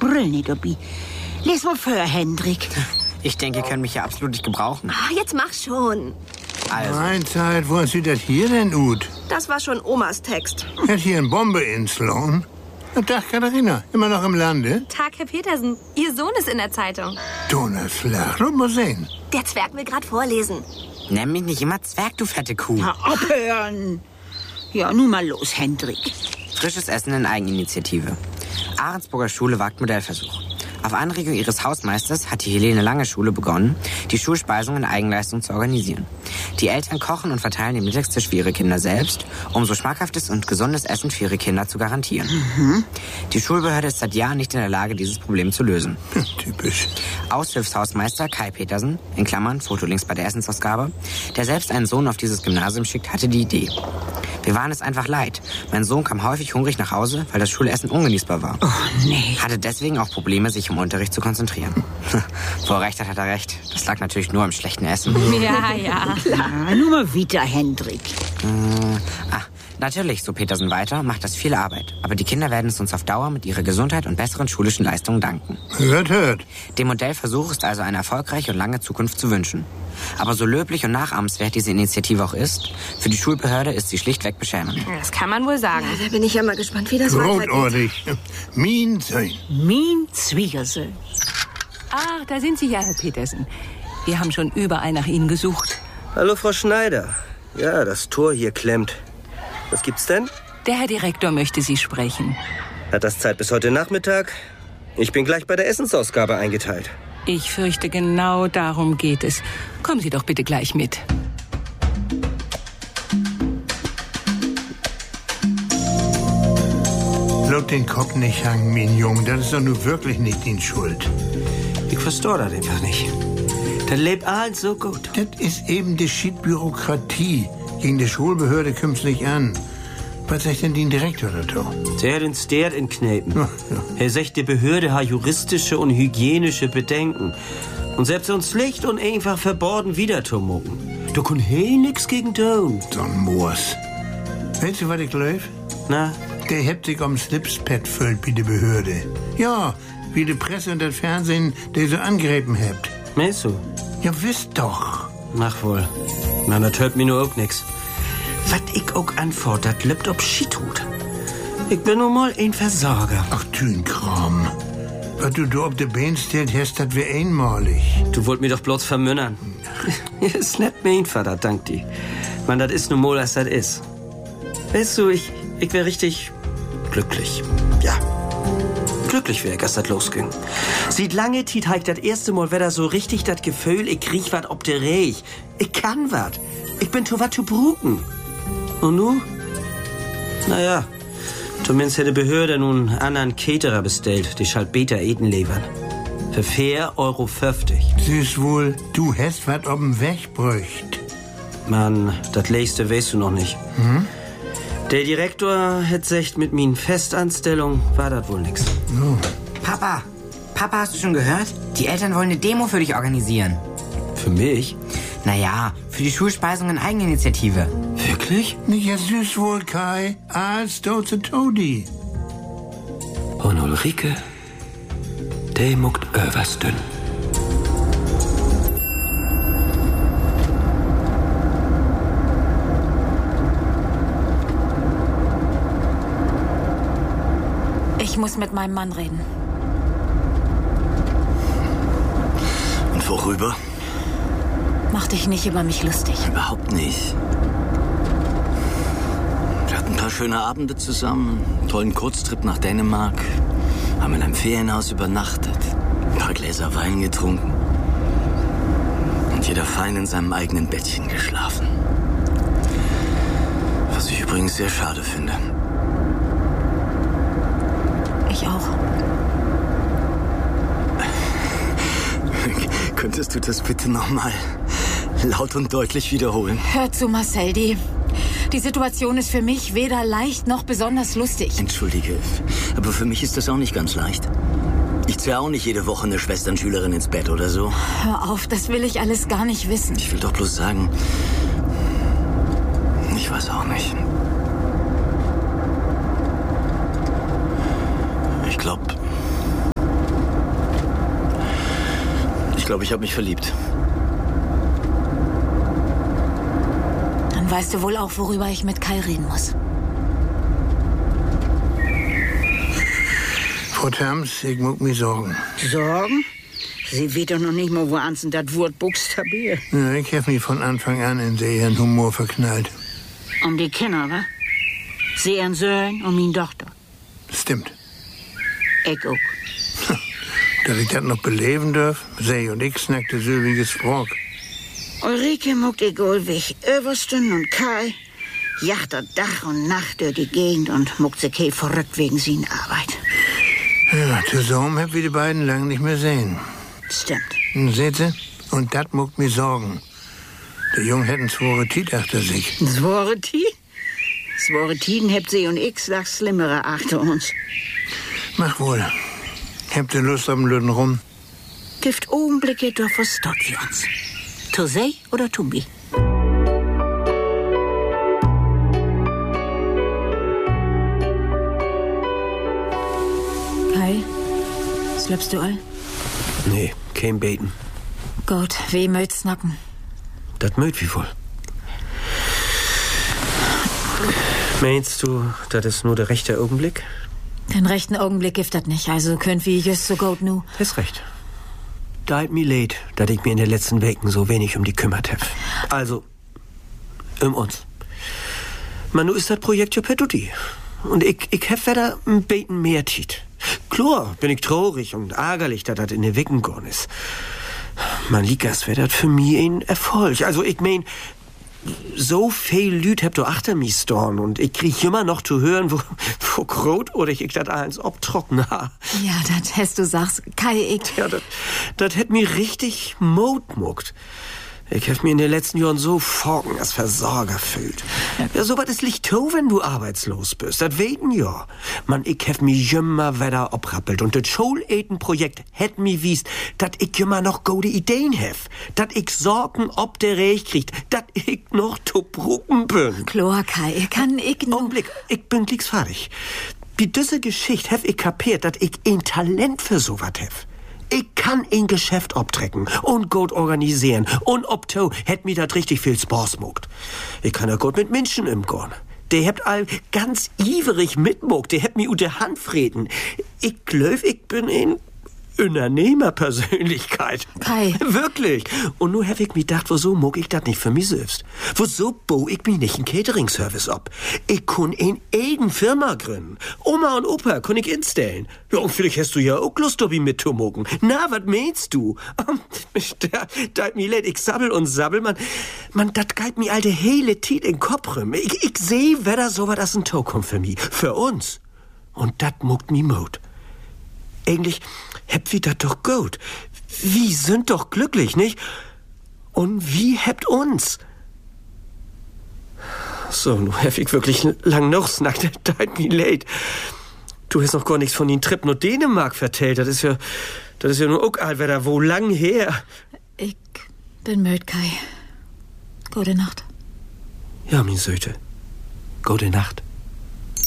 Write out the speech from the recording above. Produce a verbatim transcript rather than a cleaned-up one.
Brille nicht dabei. Les mal vor, Hendrik. Ich denke, ihr könnt mich ja absolut nicht gebrauchen. Ah, jetzt mach schon. Also, Mein Zeit, wo hast du das hier denn, Ud? Das war schon Omas Text. Hat hier eine Bombe in Sloan? Tag, Katharina. Immer noch im Lande? Tag, Herr Petersen. Ihr Sohn ist in der Zeitung. Donnerschlag. Lass mal sehen. Der Zwerg will gerade vorlesen. nenn mich nicht immer Zwerg, du fette Kuh. Na, abhören. Ja, nun mal los, Hendrik. Frisches Essen in Eigeninitiative. Ahrensburger Schule wagt Modellversuch. Auf Anregung ihres Hausmeisters hat die Helene Lange Schule begonnen, die Schulspeisung in Eigenleistung zu organisieren. Die Eltern kochen und verteilen den Mittagstisch für ihre Kinder selbst, um so schmackhaftes und gesundes Essen für ihre Kinder zu garantieren. Mhm. Die Schulbehörde ist seit Jahren nicht in der Lage, dieses Problem zu lösen. Hm, typisch. Aushilfshausmeister Kai Petersen, in Klammern, Fotolinks bei der Essensausgabe, der selbst einen Sohn auf dieses Gymnasium schickt, hatte die Idee. Wir waren es einfach leid. Mein Sohn kam häufig hungrig nach Hause, weil das Schulessen ungenießbar war. Oh, nee. Hatte deswegen auch Probleme, sich im Unterricht zu konzentrieren. Wo er recht hat, hat er recht. Das lag natürlich nur am schlechten Essen. Ja, ja. Klar, nur mal wieder, Hendrik. Äh, ah, natürlich, so Petersen weiter, macht das viel Arbeit. Aber die Kinder werden es uns auf Dauer mit ihrer Gesundheit und besseren schulischen Leistungen danken. Hört, hört. Dem Modellversuch ist also eine erfolgreiche und lange Zukunft zu wünschen. Aber so löblich und nachahmenswert diese Initiative auch ist, für die Schulbehörde ist sie schlichtweg beschämend. Das kann man wohl sagen. Da bin ich ja mal gespannt, wie das weitergeht. Rotordig. Min sein. Mein Zwiegersohn. Ach, da sind Sie ja, Herr Petersen. Wir haben schon überall nach Ihnen gesucht. Hallo, Frau Schneider. Ja, das Tor hier klemmt. Was gibt's denn? Der Herr Direktor möchte Sie sprechen. Hat das Zeit bis heute Nachmittag? Ich bin gleich bei der Essensausgabe eingeteilt. Ich fürchte, genau darum geht es. Kommen Sie doch bitte gleich mit. Laut den Kopf nicht hangen, mein Junge. Das ist doch nun wirklich nicht die Schuld. Ich verstehe das einfach nicht. Das lebt alles so gut. Das ist eben die Schiedbürokratie. Gegen die Schulbehörde kommt's nicht an. Was sagt denn die Direktor dazu? Der den Stert in Knepen. Ja, ja. Er sagt, die Behörde hat juristische und hygienische Bedenken. Und selbst uns schlicht und einfach verboten wieder zu mucken. Da kann hey nix gegen tun. So ein Moors. Weißt du, was ich läuft? Na? Der hebt sich am Slipspad füllt bei der Behörde. Ja, wie die Presse und das Fernsehen, der so angegriffen habt. Meinst du? Ja, wisst doch. Mach wohl. Na, das hört mir nur auch nix. Was ich auch antwort, das lebt ob Schietut. Ich bin nun mal ein Versorger. Ach, Tünkram. Was du da auf der Beine stellt hast, das wär einmalig. Du wollt mir doch bloß vermünnern. Ist nicht mein Vater, dank dir. Man, das ist nun mal, als das ist. Weißt du, ich, ich wär richtig glücklich. Ja. Glücklich wär ich, als das losging. Sieht lange Zeit heik das erste Mal wieder so richtig das Gefühl, ich krieg wat ob der Reich. Ich kann wat. Ich bin zu wat zu bruken. Und nu? Naja, zumindest hätte Behörde nun einen anderen Caterer bestellt, die schalt Beta Eden liefern. Für vier Euro fünfzig. Süß wohl, du hast wat ob'm Weg bräucht. Mann, das Nächste weißt du noch nicht. Hm? Der Direktor hätt secht, mit min Festanstellung war das wohl nix. Oh. Papa, Papa, hast du schon gehört? Die Eltern wollen eine Demo für dich organisieren. Für mich? Naja, für die Schulspeisung in Eigeninitiative. Wirklich? Ja, süß wohl, Kai. Als Doze Todi. Und Ulrike, der muckt överstön. Ich muss mit meinem Mann reden. Und worüber? Mach dich nicht über mich lustig. Überhaupt nicht. Wir hatten ein paar schöne Abende zusammen, einen tollen Kurztrip nach Dänemark, haben in einem Ferienhaus übernachtet, ein paar Gläser Wein getrunken und jeder fein in seinem eigenen Bettchen geschlafen. Was ich übrigens sehr schade finde. Ich auch. Könntest du das bitte nochmal laut und deutlich wiederholen? Hör zu, Marcel, die, die Situation ist für mich weder leicht noch besonders lustig. Entschuldige, aber für mich ist das auch nicht ganz leicht. Ich ziehe auch nicht jede Woche eine Schwesternschülerin ins Bett oder so. Hör auf, das will ich alles gar nicht wissen. Ich will doch bloß sagen, ich weiß auch nicht. Ich glaube, Ich glaube, ich habe mich verliebt. Dann weißt du wohl auch, worüber ich mit Kai reden muss. Frau Tams, ich muck mir Sorgen. Sorgen? Sie weet doch noch nicht mal, wo ansen das Wort buchstabiert. Ja, ich hab mich von Anfang an in ihren Humor verknallt. Um die Kinder, wa? Sie ihren Söhn und min Tochter. Stimmt. Ich auch. Dass ich das noch beleben darf? Sie und ich snackte sylviges Sprach. Ulrike muckt egal weg. Översten und Kai jacht Dach und Nacht durch die Gegend und muckt sich hey verrückt wegen seiner Arbeit. Ja, zusammen hab wir die beiden lang nicht mehr sehen. Stimmt. Hm, seht ihr? Und das muckt mir Sorgen. Der Junge hätten zwore Tiet achter sich. Zwore Tiet? Zwore Tiden habt sie und ich sag Slimmere achter uns. Mach wohl. Habt ihr Lust am Lüden rum? Gift Augenblicke, doch verstockt wir uns. To sei oder to be? Kai, släppst du all? Nee, kein Beten. Gut, wie möcht's snacken? Das mögt wie wohl. Meinst du, das ist nur der rechte Augenblick? Den rechten Augenblick gibt das nicht, also könnt wie just so gut nu. Ist recht. Da mir leid, dass ich mir in den letzten Wochen so wenig um die kümmert hab. Also, um uns. Man, nu ist das Projekt ja petuti. Und ich, ich hab wieder ein Beten mehr Tiet. Klar, bin ich traurig und ärgerlich, dass das in den Wicken gorn ist. Man liegt, das wär das für mich ein Erfolg. Also, ich mein, so viel Lüd habt du achter mi storn und ich krieg immer noch zu hören, wo, wo grot oder ich das eins obtrocken ha. Ja, das hast du sagst, Kai, ich... Ja, das, das hätt mir richtig Mut muckt. Ich hab mir in den letzten Jahren so Forken als Versorger fühlt. Ja, so was ist Licht to, wenn du arbeitslos bist. Das weten ja. Man, ich hab mich immer wieder obrappelt und das Schul-Eten-Projekt hätt mir wiest, dat ich immer noch gute Ideen hef. Dat ich Sorgen ob der Reich kriegt. Dat ich noch zu brucken bin. Klar, Kai, kann ich nur... Augenblick, ich bin glicks fertig. Wie diese Geschichte hef ich kapiert, dat ich ein Talent für sowas hef. Ich kann ein Geschäft obtrecken und gut organisieren. Und ob to hätt mir dat richtig viel Spaß muckt. Ich kann ja gut mit Menschen imgorn. Der hebt all ganz iverig mitmuckt. Der hebt mir u der Hand freden. Ich glaub, ich bin ein Unternehmerpersönlichkeit. Kai. Wirklich. Und nur hab ich mir gedacht, wieso muck ich dat nicht für mich selbst? Wieso bau ich mir nicht einen Catering-Service ab? Ich kun ein eigen Firma gründen. Oma und Opa kun ich instellen. Ja, und vielleicht hast du ja auch Lust, ob ich mitzumocken. Na, wat meinst du? Da, da mir leid, ich sabbel und sabbel, man, man, dat geit mir alte hele Tiet in Kopf rum. Ich, ich seh, wer da so was als ein Tau kommt für mich. Für uns. Und dat muckt mi Mut. Eigentlich habt wir das doch gut. Wir sind doch glücklich, nicht? Und wie habt uns? So, nu hab ich wirklich lang noch snackt. Da hat mir leid. Du hast noch gar nichts von den Trip nach Dänemark vertellt. Das ist ja, das ist ja nur auch allwetter wo lang her. Ich bin müd, Kai. Gute Nacht. Ja, mein Söte. Gute Nacht.